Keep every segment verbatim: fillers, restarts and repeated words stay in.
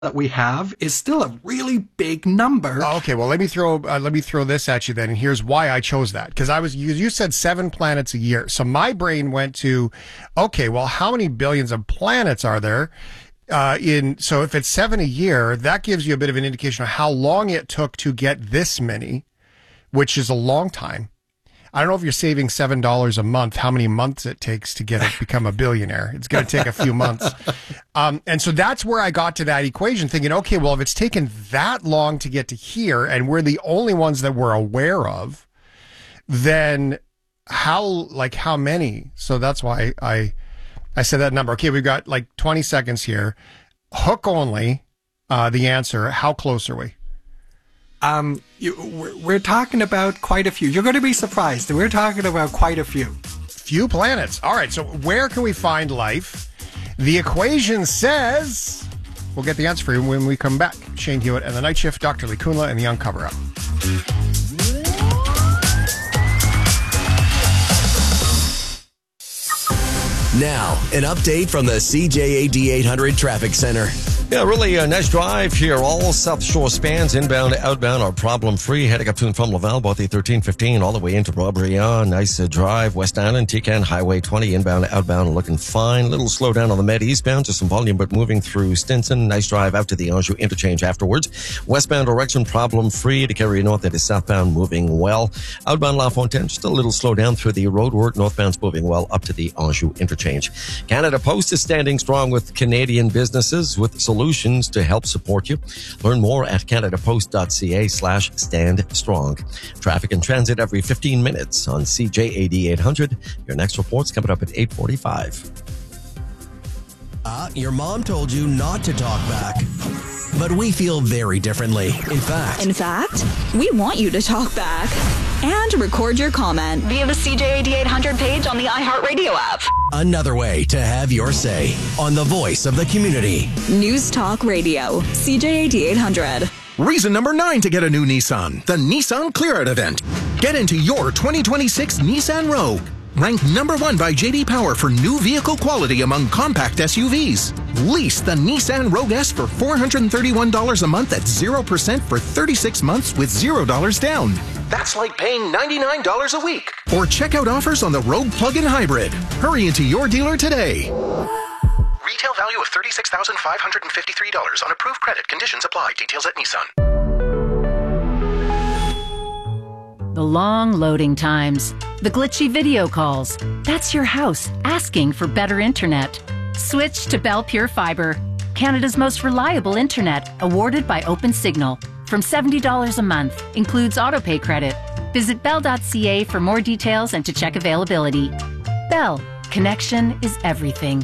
that we have is still a really big number. Oh, okay, well, let me throw uh, let me throw this at you then, and here's why I chose that. Because I was you, you said seven planets a year, so my brain went to, okay, well, how many billions of planets are there? Uh, in so if it's seven a year, that gives you a bit of an indication of how long it took to get this many, which is a long time. I don't know if you're saving seven dollars a month, how many months it takes to get it become a billionaire. It's going to take a few months. Um, and so that's where I got to that equation, thinking, okay, well, if it's taken that long to get to here and we're the only ones that we're aware of, then how, like how many? So that's why I, I said that number. Okay, we've got like twenty seconds here. Hook only, uh, the answer. How close are we? Um, you, we're, we're talking about quite a few. You're going to be surprised. We're talking about quite a few. Few planets. All right. So where can we find life? The equation says we'll get the answer for you when we come back. Shane Hewitt and the Night Shift, Doctor Lee Kunla and the Young Cover Up. Now, an update from the C J A D eight hundred Traffic Center. Yeah, really a nice drive here. All South Shore spans, inbound, outbound, are problem-free. Heading up to and from Laval, both the thirteen fifteen all the way into Boisbriand. Nice uh, drive. West Island, Tican, Highway twenty, inbound, outbound, looking fine. Little slowdown on the Med eastbound, just some volume, but moving through Stinson. Nice drive out to the Anjou interchange afterwards. Westbound direction, problem-free. To carry north, that is southbound, moving well. Outbound La Fontaine, just a little slowdown through the roadwork. Northbound's moving well up to the Anjou interchange. Canada Post is standing strong with Canadian businesses with solutions solutions to help support you. Learn more at canadapost.ca slash stand strong. Traffic and transit every fifteen minutes on C J A D eight hundred. Your next report's coming up at eight forty-five. Uh, your mom told you not to talk back. But we feel very differently. In fact. In fact, we want you to talk back and record your comment via the C J A D eight hundred page on the iHeartRadio app. Another way to have your say on the voice of the community. News Talk Radio, C J A D eight hundred. Reason number nine to get a new Nissan, the Nissan Clear Out event. Get into your twenty twenty-six Nissan Rogue. Ranked number one by J D Power for new vehicle quality among compact S U Vs. Lease the Nissan Rogue S for four hundred thirty-one dollars a month at zero percent for thirty-six months with zero dollars down. That's like paying ninety-nine dollars a week. Or check out offers on the Rogue Plug-in Hybrid. Hurry into your dealer today. Retail value of thirty-six thousand five hundred fifty-three dollars on approved credit. Conditions apply. Details at Nissan. The long loading times, the glitchy video calls. That's your house asking for better internet. Switch to Bell Pure Fiber, Canada's most reliable internet, awarded by OpenSignal. From seventy dollars a month, includes autopay credit. Visit bell dot c a for more details and to check availability. Bell, connection is everything.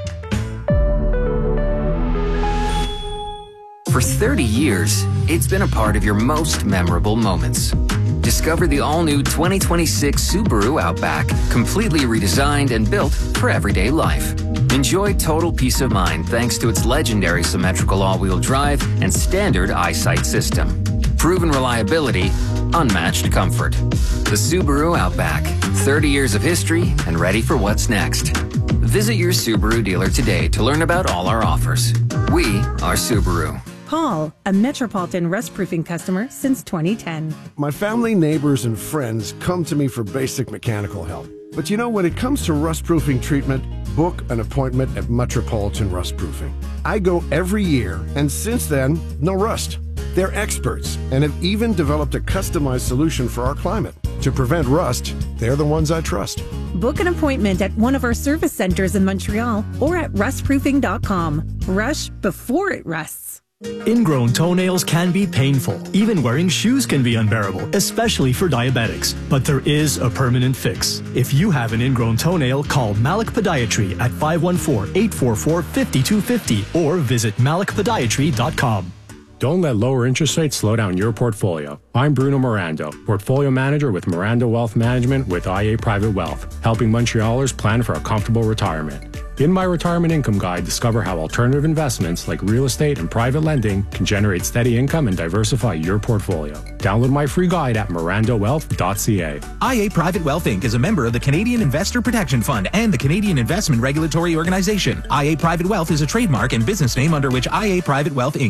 For thirty years, it's been a part of your most memorable moments. Discover the all-new twenty twenty-six Subaru Outback, completely redesigned and built for everyday life. Enjoy total peace of mind thanks to its legendary symmetrical all-wheel drive and standard eyesight system. Proven reliability, unmatched comfort. The Subaru Outback, thirty years of history and ready for what's next. Visit your Subaru dealer today to learn about all our offers. We are Subaru. Paul, a Metropolitan Rust Proofing customer since twenty ten. My family, neighbors, and friends come to me for basic mechanical help. But you know, when it comes to rust proofing treatment, book an appointment at Metropolitan Rust Proofing. I go every year, and since then, no rust. They're experts and have even developed a customized solution for our climate. To prevent rust, they're the ones I trust. Book an appointment at one of our service centers in Montreal or at rust proofing dot com. Rush before it rusts. Ingrown toenails can be painful. Even wearing shoes can be unbearable, especially for diabetics. But there is a permanent fix. If you have an ingrown toenail, call Malik Podiatry at five one four, eight four four, five two five zero or visit malik podiatry dot com. Don't let lower interest rates slow down your portfolio. I'm Bruno Mirando, Portfolio Manager with Mirando Wealth Management with I A Private Wealth, helping Montrealers plan for a comfortable retirement. In my Retirement Income Guide, discover how alternative investments like real estate and private lending can generate steady income and diversify your portfolio. Download my free guide at mirando wealth dot c a. I A Private Wealth Incorporated is a member of the Canadian Investor Protection Fund and the Canadian Investment Regulatory Organization. I A Private Wealth is a trademark and business name under which I A Private Wealth Incorporated